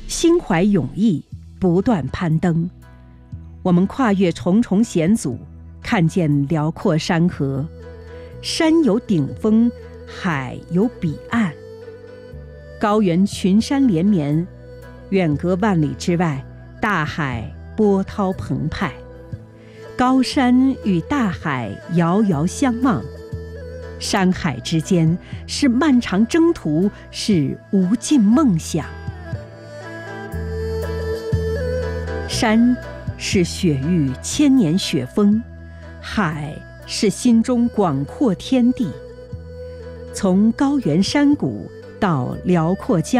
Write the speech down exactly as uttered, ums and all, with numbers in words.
心怀勇毅，不断攀登。我们跨越重重险阻，看见辽阔山河，山有顶峰，海有彼岸。高原群山连绵，远隔万里之外，大海波涛澎湃。高山与大海遥遥相望，山海之间是漫长征途，是无尽梦想。山是雪域千年雪峰，海是心中广阔天地。从高原山谷到辽阔江